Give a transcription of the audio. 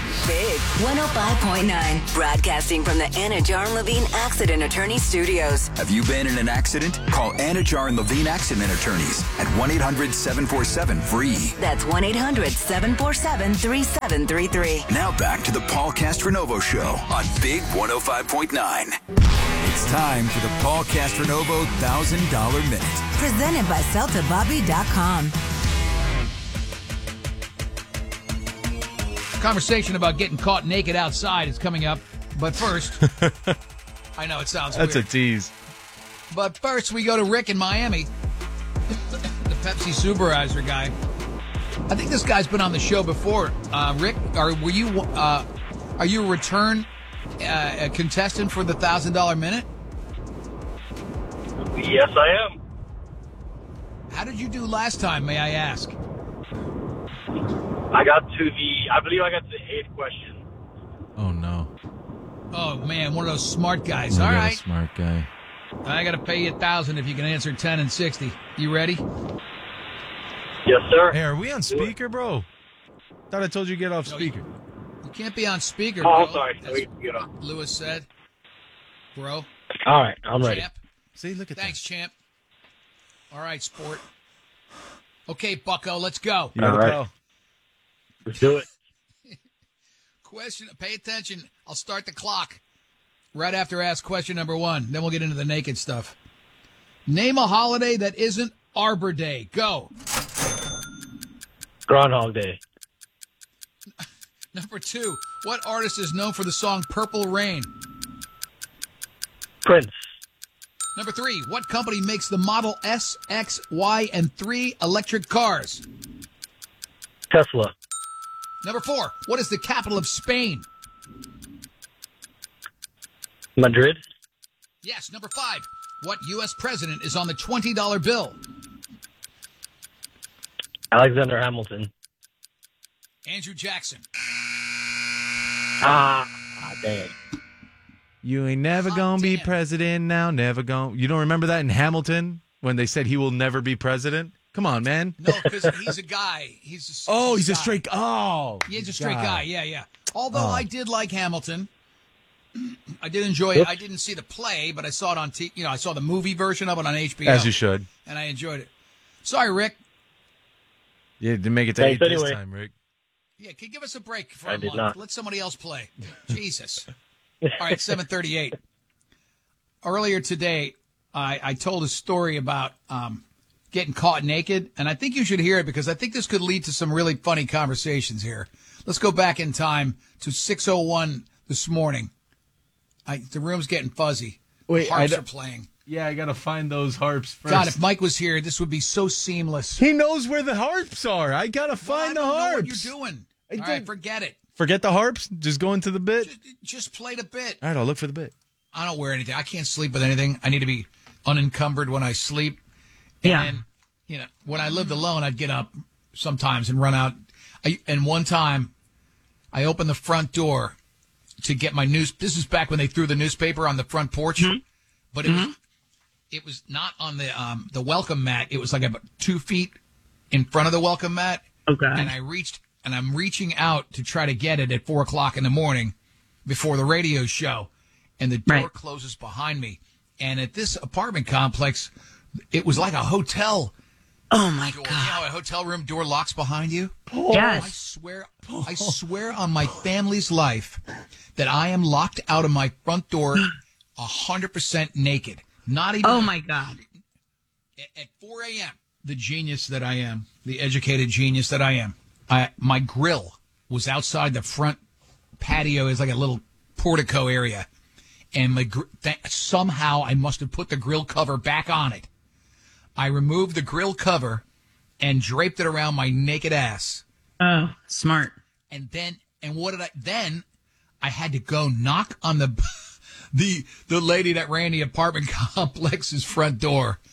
Big 105.9, broadcasting from the Anna Jar and Levine Accident Attorney Studios. Have you been in an accident? Call Anna Jar and Levine Accident Attorneys at 1-800-747-FREE. That's 1-800-747-3733. Now back to the Paul Castronovo Show on Big 105.9. It's time for the Paul Castronovo $1,000 Minute. Presented by CeltaBobby.com. Conversation about getting caught naked outside is coming up, but first, I know it sounds That's weird. a tease. But first, we go to Rick in Miami, the Pepsi Suberizer guy. I think this guy's been on the show before. Rick, are you a return contestant for the $1,000 minute? Yes, I am. How did you do last time, may I ask? I believe I got to the 8th question. Oh, no. Oh, man, one of those smart guys. You All got right. a smart guy. I got to pay you $1,000 if you can answer 10 and 60. You ready? Yes, sir. Hey, are we on speaker, bro? Thought I told you to get off speaker. You can't be on speaker, Oh, bro. I'm sorry. That's We can get on. what Lewis said. Bro. All right, I'm ready. Champ. See, look at Thanks, champ. All right, sport. Okay, bucko, let's go. that. You gotta All right. go. Let's do it. Question, pay attention. I'll start the clock right after I ask question number 1. Then we'll get into the naked stuff. Name a holiday that isn't Arbor Day. Go. Groundhog Day. Number 2. What artist is known for the song Purple Rain? Prince. Number 3. What company makes the Model S, X, Y, and 3 electric cars? Tesla. Number 4. What is the capital of Spain? Madrid. Yes. Number 5. What U.S. president is on the $20 bill? Alexander Hamilton. Andrew Jackson. Dang. You ain't never Hot gonna be damn. president now, never gonna. You don't remember that in Hamilton when they said he will never be president? Come on, man. No, because he's a guy. He's Oh, he's a guy. straight. Oh, He's a straight guy. Yeah. Although I did like Hamilton. I did enjoy it. I didn't see the play, but I saw it on I saw the movie version of it on HBO. As you should. And I enjoyed it. Sorry, Rick. Yeah, didn't make it to 8 Thanks this anyway. time, Rick. Yeah, can you give us a break for I a did month? not. Let somebody else play. Jesus. All right, 7:38. Earlier today, I told a story about getting caught naked, and I think you should hear it because I think this could lead to some really funny conversations here. Let's go back in time to 6:01 this morning. The room's getting fuzzy. Wait, Harps are playing. Yeah, I gotta find those harps first. God, if Mike was here, this would be so seamless. He knows where the harps are. I gotta find Well, I the don't know harps. what you're doing. I All right, don't- forget it. Forget the harps. Just go into the bit. Just play the bit. All right, I'll look for the bit. I don't wear anything. I can't sleep with anything. I need to be unencumbered when I sleep. And, when I lived alone, I'd get up sometimes and run out. And one time, I opened the front door to get my news. This is back when they threw the newspaper on the front porch. But it was not on the welcome mat. It was like about 2 feet in front of the welcome mat. Okay. And I'm reaching out to try to get it at 4:00 in the morning before the radio show. And the door closes behind me. And at this apartment complex, it was like a hotel Oh my door. God. You know how a hotel room door locks behind you? Yes. I swear on my family's life that I am locked out of my front door 100% naked. Not even. Oh my God. At 4 a.m., the genius that I am, the educated genius that I am, my grill was outside the front patio. It's like a little portico area. And somehow I must have put the grill cover back on it. I removed the grill cover and draped it around my naked ass. Oh, smart. And what did then I had to go knock on the lady that ran the apartment complex's front door.